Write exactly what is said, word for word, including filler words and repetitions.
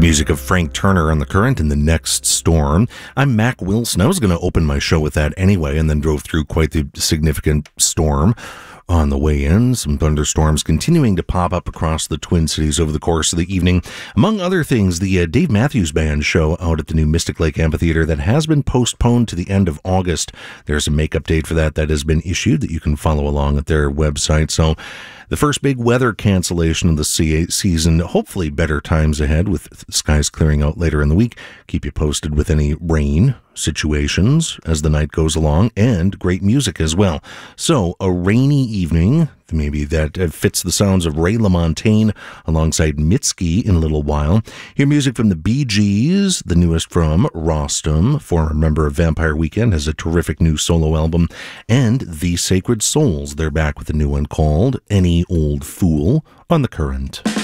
Music of Frank Turner on The Current in The Next Storm. I'm Mac Wilson. I was going to open my show with that anyway, and then drove through quite the significant storm on the way in. Some thunderstorms continuing to pop up across the Twin Cities over the course of the evening. Among other things, the uh, Dave Matthews Band show out at the new Mystic Lake Amphitheater that has been postponed to the end of August. There's a make-up date for that that has been issued that you can follow along at their website. So the first big weather cancellation of the season. Hopefully better times ahead with skies clearing out later in the week. Keep you posted with any rain situations as the night goes along, and great music as well. So a rainy evening, maybe that fits the sounds of Ray LaMontagne alongside Mitski in a little while. Hear music from the Bee Gees, the newest from Rostam, former member of Vampire Weekend, has a terrific new solo album, and The Sacred Souls. They're back with a new one called Any Old Fool on The Current.